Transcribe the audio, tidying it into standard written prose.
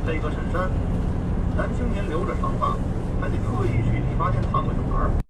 配个衬衫。男青年留着长发，还得特意去理发店烫个卷儿。